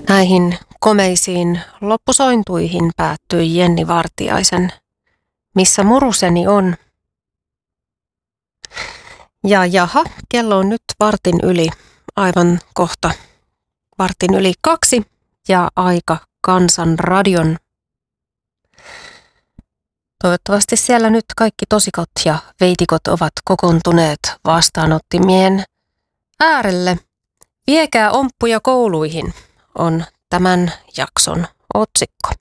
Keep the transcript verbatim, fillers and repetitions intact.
Näihin komeisiin loppusointuihin päättyi Jenni Vartiaisen Missä muruseni on. Ja jaha, kello on nyt vartin yli, aivan kohta vartin yli kaksi ja aika Kansan radion. Toivottavasti siellä nyt kaikki tosikot ja veitikot ovat kokoontuneet vastaanottimien äärelle. Viekää omppuja kouluihin on tämän jakson otsikko.